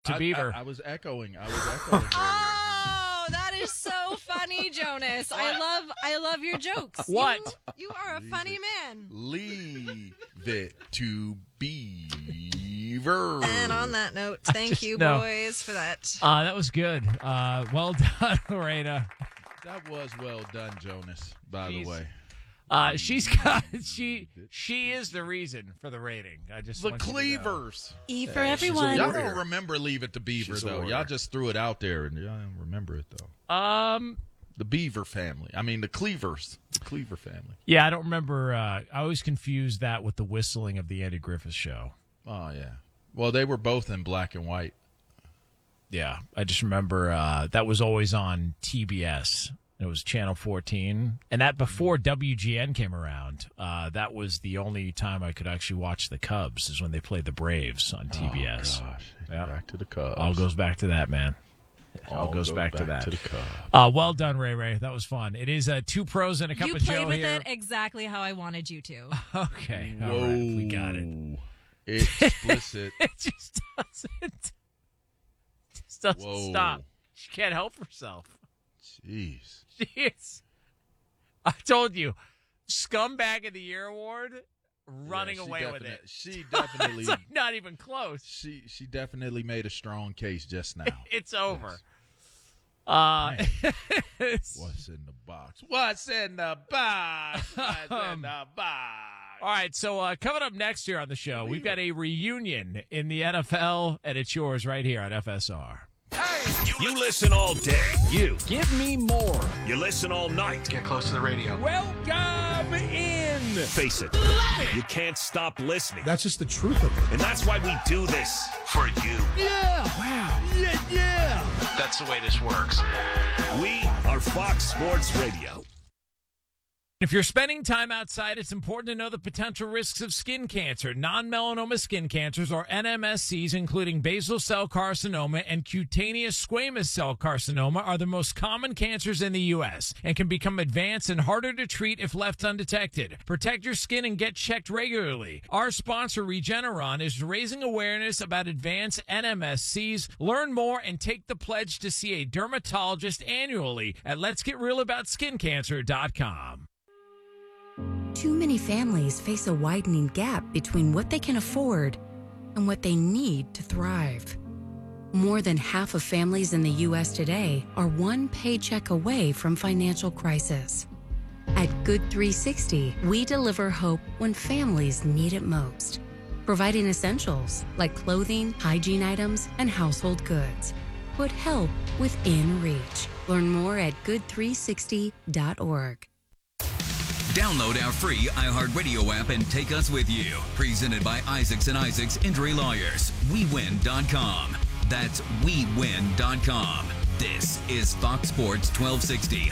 to Beaver. I was echoing. Oh, that is so funny, Jonas. I love your jokes. What? You are a funny man. Leave it to Beaver. And on that note, thank you, boys, for that. That was good. Well done, Lorena. That was well done, Jonas, by the way. She is the reason for the rating. I just the Cleavers. E for everyone. Y'all don't remember Leave It to Beaver, though. Y'all just threw it out there, and y'all don't remember it, though. The Beaver family. I mean, the Cleavers. The Cleaver family. Yeah, I don't remember. I always confused that with the whistling of the Andy Griffith Show. Oh, yeah. Well, they were both in black and white. Yeah, I just remember that was always on TBS. It was Channel 14. And that before WGN came around, that was the only time I could actually watch the Cubs is when they played the Braves on TBS. Oh, gosh. Yeah. Back to the Cubs. All goes back to that, man. All goes back to that. To the Cubs. Well done, Ray. That was fun. It is two pros and a cup of Joe here. You played with it exactly how I wanted you to. Okay. All right. We got it. Explicit. It just doesn't stop. She can't help herself. Jeez. Jeez. I told you, Scumbag of the Year award, running away with it. She definitely. It's like not even close. She definitely made a strong case just now. It's over. What's in the box? What's in the box? What's in the box? All right, so coming up next year on the show, we've got a reunion in the NFL, and it's yours right here on FSR. Hey, you listen all day. You. Give me more. You listen all night. Get close to the radio. Welcome in. Face it. You can't stop listening. That's just the truth of it. And that's why we do this for you. Yeah. Wow. Yeah. That's the way this works. We are Fox Sports Radio. If you're spending time outside, it's important to know the potential risks of skin cancer. Non-melanoma skin cancers, or NMSCs, including basal cell carcinoma and cutaneous squamous cell carcinoma, are the most common cancers in the U.S. and can become advanced and harder to treat if left undetected. Protect your skin and get checked regularly. Our sponsor, Regeneron, is raising awareness about advanced NMSCs. Learn more and take the pledge to see a dermatologist annually at letsgetrealaboutSkinCancer.com. Too many families face a widening gap between what they can afford and what they need to thrive. More than half of families in the U.S. today are one paycheck away from financial crisis. At Good 360, we deliver hope when families need it most, providing essentials like clothing, hygiene items, and household goods. Put help within reach. Learn more at good360.org. Download our free iHeartRadio app and take us with you. Presented by Isaacs and Isaacs Injury Lawyers. WeWin.com. That's WeWin.com. This is Fox Sports 1260.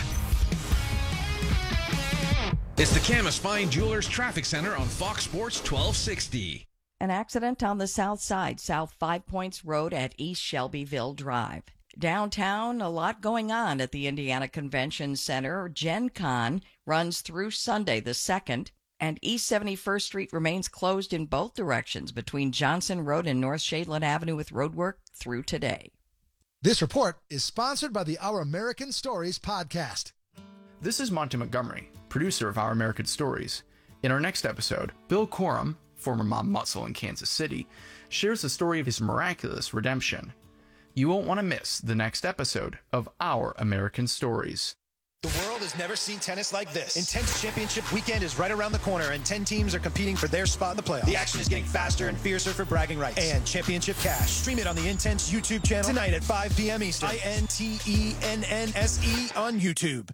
It's the Camus Fine Jewelers Traffic Center on Fox Sports 1260. An accident on the south side, South 5 Points Road at East Shelbyville Drive. Downtown, a lot going on at the Indiana Convention Center. Gen Con runs through Sunday the 2nd, and East 71st Street remains closed in both directions between Johnson Road and North Shadeland Avenue with roadwork through today. This report is sponsored by the Our American Stories podcast. This is Monty Montgomery, producer of Our American Stories. In our next episode, Bill Corum, former mob muscle in Kansas City, shares the story of his miraculous redemption. You won't want to miss the next episode of Our American Stories. The world has never seen tennis like this. Intense Championship Weekend is right around the corner, and 10 teams are competing for their spot in the playoffs. The action is getting faster and fiercer for bragging rights. And Championship Cash. Stream it on the Intense YouTube channel tonight at 5 p.m. Eastern. INTENNSE on YouTube.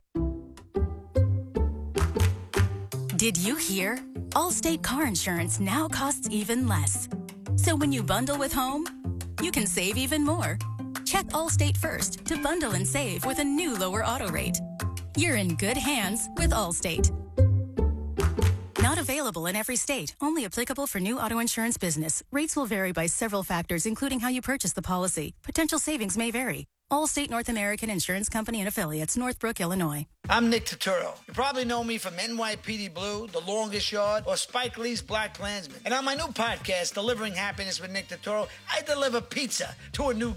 Did you hear? Allstate car insurance now costs even less. So when you bundle with home, you can save even more. Check Allstate first to bundle and save with a new lower auto rate. You're in good hands with Allstate. Not available in every state. Only applicable for new auto insurance business. Rates will vary by several factors, including how you purchase the policy. Potential savings may vary. Allstate North American Insurance Company and Affiliates, Northbrook, Illinois. I'm Nick Turturro. You probably know me from NYPD Blue, The Longest Yard, or Spike Lee's Black Klansman. And on my new podcast, Delivering Happiness with Nick Turturro, I deliver pizza to a new